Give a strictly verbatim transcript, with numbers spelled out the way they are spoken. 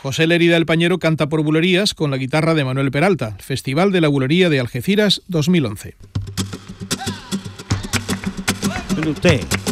José Lérida el Pañero canta por bulerías con la guitarra de Manuel Peralta. Festival de la Bulería de Algeciras dos mil once. Usted.